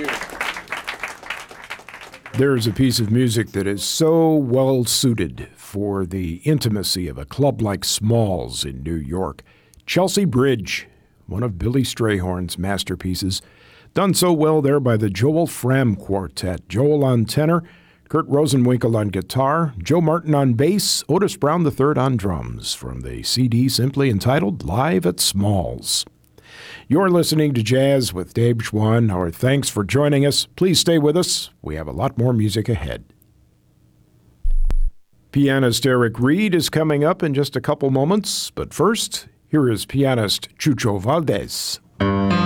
There's a piece of music that is so well suited for the intimacy of a club like Smalls in New York. Chelsea Bridge, one of Billy Strayhorn's masterpieces, done so well there by the Joel Fram Quartet. Joel on tenor, Kurt Rosenwinkel on guitar, Joe Martin on bass, Otis Brown III on drums, from the CD simply entitled Live at Smalls. You're listening to Jazz with Dave Schwann. Our thanks for joining us. Please stay with us. We have a lot more music ahead. Pianist Eric Reed is coming up in just a couple moments, but first, here is pianist Chucho Valdés.